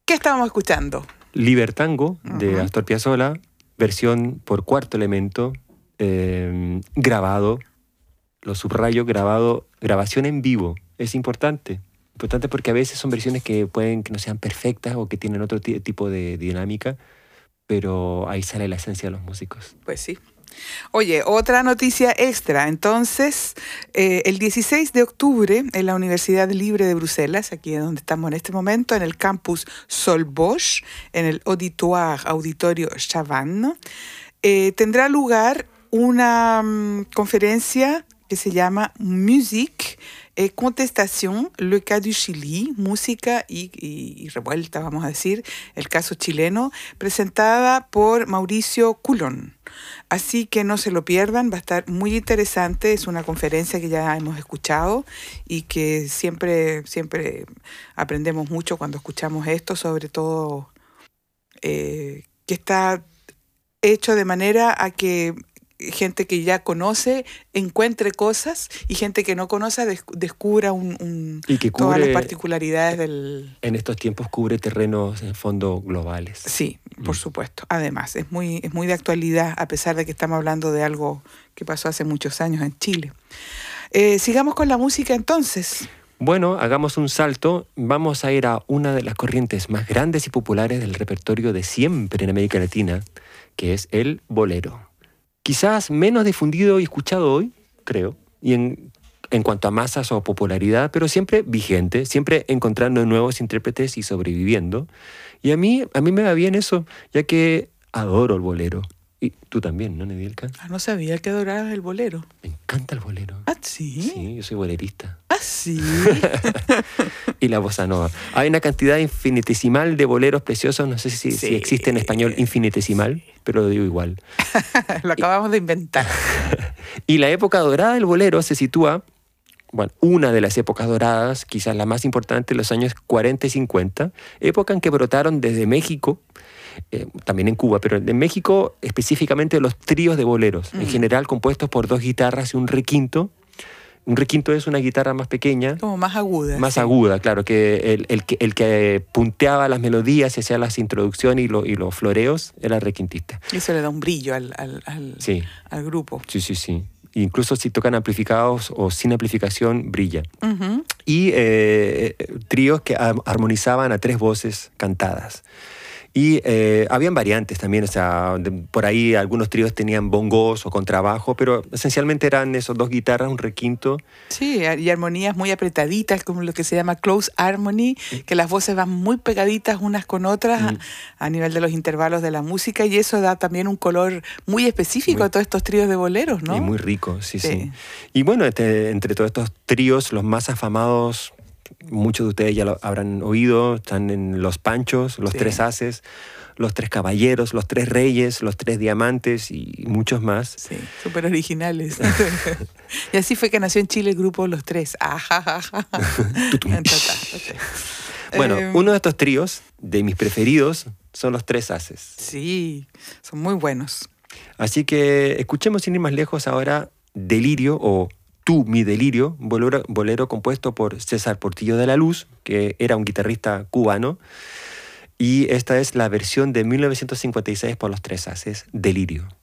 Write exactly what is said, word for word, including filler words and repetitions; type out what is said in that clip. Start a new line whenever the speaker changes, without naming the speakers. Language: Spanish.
¿Qué estábamos escuchando?
Libertango, de
Ujú.
Astor Piazzolla, versión por Cuarto Elemento, eh, grabado, lo subrayo, grabado, grabación en vivo. Es importante. Importante porque a veces son versiones que pueden que no sean perfectas o que tienen otro t- tipo de dinámica, pero ahí sale la esencia de los músicos.
Pues sí. Oye, otra noticia extra. Entonces, eh, el dieciséis de octubre, en la Universidad Libre de Bruselas, aquí es donde estamos en este momento, en el campus Solbosch, en el Auditoire, Auditorio Chavannes, eh, tendrá lugar una mm, conferencia que se llama Musique et Contestation, le cas du Chili, música y, y- y revuelta, vamos a decir, el caso chileno, presentada por Mauricio Coulon. Así que no se lo pierdan, va a estar muy interesante, es una conferencia que ya hemos escuchado y que siempre, siempre aprendemos mucho cuando escuchamos esto, sobre todo eh, que está hecho de manera a que gente que ya conoce encuentre cosas y gente que no conoce des- descubra un, un-
Y que
todas las
cubre,
particularidades del...
en estos tiempos, cubre terrenos en fondo globales.
Sí, por
Mm.
supuesto. Además, es muy, es muy de actualidad, a pesar de que estamos hablando de algo que pasó hace muchos años en Chile. Eh, sigamos con la música entonces.
Bueno, hagamos un salto. Vamos a ir a una de las corrientes más grandes y populares del repertorio de siempre en América Latina, que es el bolero. Quizás menos difundido y escuchado hoy, creo, y en, en cuanto a masas o popularidad, pero siempre vigente, siempre encontrando nuevos intérpretes y sobreviviendo. Y a mí, a mí me va bien eso, ya que adoro el bolero. Y tú también, ¿no, Nedielka?
Ah, no sabía que adorabas el bolero.
Me encanta el bolero.
Ah, sí.
Sí, yo soy bolerista.
Ah, sí.
Y la bossa nova. Hay una cantidad infinitesimal de boleros preciosos, no sé si,
Sí.
si existe en español infinitesimal, pero lo digo igual.
Lo acabamos de inventar.
Y la época dorada del bolero se sitúa, bueno, una de las épocas doradas, quizás la más importante, en los años cuarenta y cincuenta, época en que brotaron desde México, eh, también en Cuba, pero en México específicamente los tríos de boleros,
Mm.
en general compuestos por dos guitarras y un requinto. Un requinto es una guitarra más pequeña,
Como más aguda.
más
sí.
aguda, claro, que el, el que el que punteaba las melodías y hacía las introducciones y, lo- y los floreos era el requintista.
Y eso le da un brillo al, al, al,
Sí,
al grupo.
sí, sí, sí. Incluso si tocan amplificados o sin amplificación, brilla.
Ujú.
Y eh, tríos que ar- armonizaban a tres voces cantadas. Y eh, habían variantes también, o sea, de- por ahí algunos tríos tenían bongos o contrabajo, pero esencialmente eran esos dos guitarras, un requinto.
Sí, y armonías muy apretaditas, como lo que se llama close harmony, que las voces van muy pegaditas unas con otras
Mm.
a, a nivel de los intervalos de la música, y eso da también un color muy específico
Muy-
a todos estos tríos de boleros, ¿no?
Y muy rico, sí, sí.
Sí.
Y bueno, este, entre todos estos tríos, los más afamados, muchos de ustedes ya lo habrán oído, están en Los Panchos, Los
Sí.
Tres Haces, Los Tres Caballeros, Los Tres Reyes, Los Tres Diamantes y muchos más.
Sí, súper originales. Y así fue que nació en Chile el grupo Los Tres. Ajajaja.
Bueno,
Eh,
uno de estos tríos, de mis preferidos, son Los Tres Haces.
Sí, son muy buenos.
Así que escuchemos sin ir más lejos ahora Delirio o Tú, mi delirio, bolero, bolero compuesto por César Portillo de la Luz, que era un guitarrista cubano. Y esta es la versión de mil novecientos cincuenta y seis por Los Tres Haces, Delirio.